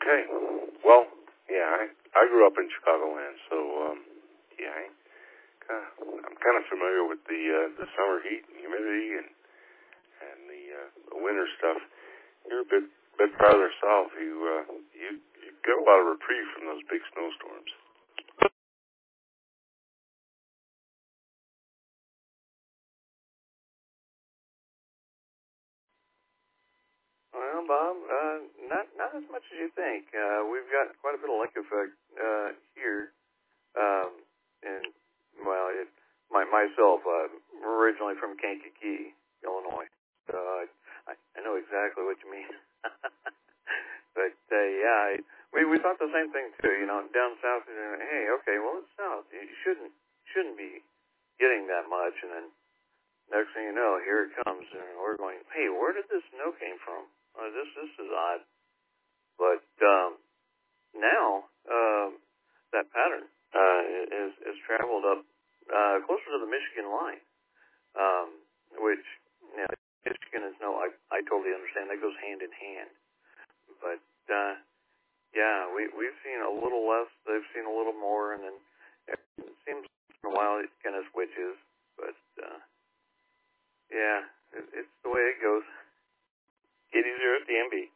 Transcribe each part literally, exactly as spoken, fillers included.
Okay. Well, yeah, I I grew up in Chicagoland, so um, yeah, I kinda, I'm kind of familiar with the uh, the summer heat and humidity and and the, uh, the winter stuff. You're a bit bit farther south. You uh, you you get a lot of reprieve from those big snowstorms. Well, Bob, uh, not not as much as you think. Uh, we've got quite a bit of lake effect uh, here, um, and well, it, my, myself, uh, originally from Kankakee, Illinois, so I, I I know exactly what you mean. But uh, yeah, I, we we thought the same thing too. You know, down south, you know, hey, okay, well, it's south. You shouldn't shouldn't be getting that much, and then next thing you know, here it comes, and we're going, hey, where did this snow came from? Uh, this this is odd. But um, now um, that pattern uh, is is traveled up uh, closer to the Michigan line, um, which you know, Michigan is no. I I totally understand that goes hand in hand. But uh, yeah, we we've seen a little less. They've seen a little more, and then it seems once in a while it kind of switches. But uh, yeah, it, it's the way it goes. Get easier at the M B.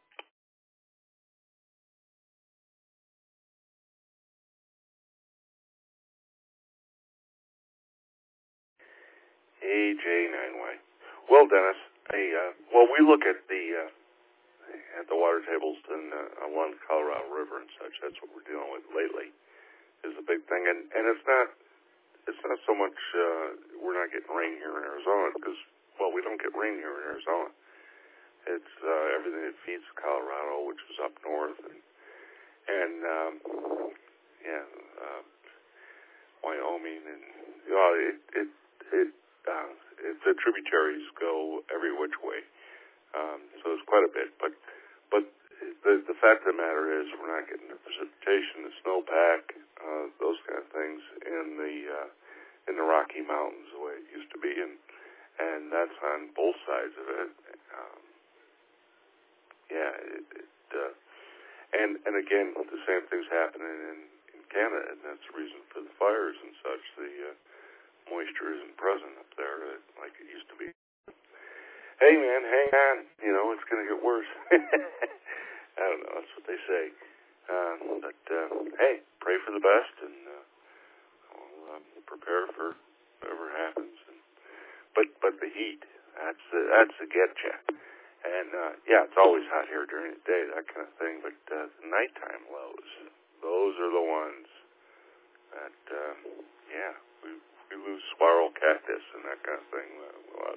A J nine Y. Well, Dennis, I, uh, well, we look at the uh, at the water tables in, uh, along the Colorado River and such. That's what we're dealing with lately. Is the big thing, and and it's not it's not so much uh, we're not getting rain here in Arizona because well, we don't get rain here in Arizona. It's uh, everything that feeds Colorado, which is up north, and and um, yeah, uh, Wyoming, and you know, it it it uh, it the tributaries go every which way. Um, so it's quite a bit, but but the the fact of the matter is we're not getting the precipitation, the snowpack, uh, those kind of things in the uh, in the Rocky Mountains the way it used to be, and and that's on both sides of it. Um, yeah, it, it uh, and and again the same thing's happening in, in Canada, and that's the reason for the fires and such. The uh, moisture isn't present up there uh, like it used to be. Hey man, hang on. You know, it's going to get worse. I don't know. That's what they say. Uh, but, uh, hey, pray for the best and uh, we'll uh, prepare for whatever happens. And, but but the heat, that's the, that's the get-you. And, uh, yeah, it's always hot here during the day, that kind of thing. But uh, the nighttime lows, those are the ones that, uh, yeah, we, we lose spiral cactus and that kind of thing. Uh, well,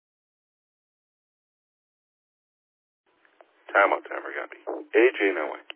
Time out, timer got me. A J, no way.